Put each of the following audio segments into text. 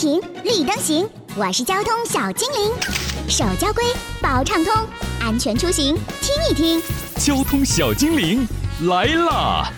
停，绿灯行，我是交通小精灵，手交规，保畅通，安全出行听一听。 交通小精灵来啦！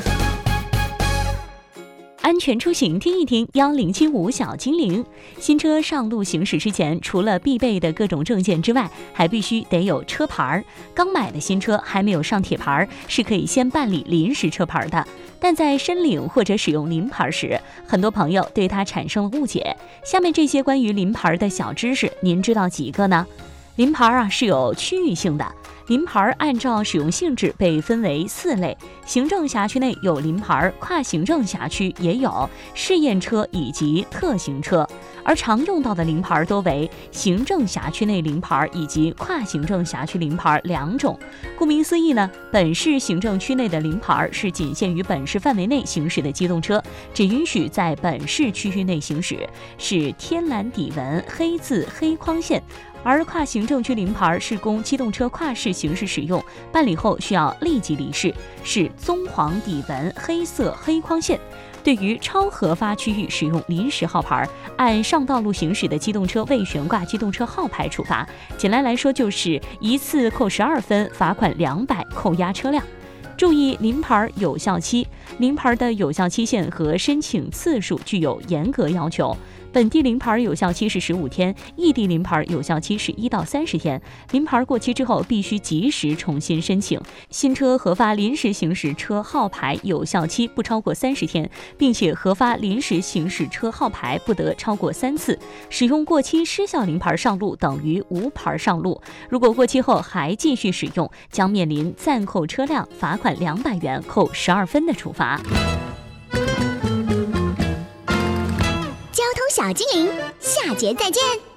安全出行听一听1075小精灵。新车上路行驶之前，除了必备的各种证件之外，还必须得有车牌。刚买的新车还没有上铁牌，是可以先办理临时车牌的。但在申领或者使用临牌时，很多朋友对它产生了误解。下面这些关于临牌的小知识，您知道几个呢？临牌是有区域性的。临牌按照使用性质被分为4类，行政辖区内有临牌，跨行政辖区也有，试验车以及特行车。而常用到的临牌多为行政辖区内临牌以及跨行政辖区临牌2种。顾名思义呢，本市行政区内的临牌是仅限于本市范围内行驶的机动车，只允许在本市区域内行驶，是天蓝底纹、黑字、黑框线。而跨行政区临牌是供机动车跨市行驶使用，办理后需要立即离市，是棕黄底纹、黑色黑框线。对于超核发区域使用临时号牌，按上道路行驶的机动车未悬挂机动车号牌处罚。简单来说，就是一次扣12分，罚款200，扣押车辆。注意临牌有效期，临牌的有效期限和申请次数具有严格要求。本地临牌有效期是15天，异地临牌有效期是1到30天。临牌过期之后，必须及时重新申请。新车核发临时行驶车号牌有效期不超过30天，并且核发临时行驶车号牌不得超过3次。使用过期失效临牌上路等于无牌上路。如果过期后还继续使用，将面临暂扣车辆、罚款200元、扣12分的处罚。 交通小精灵，下节再见。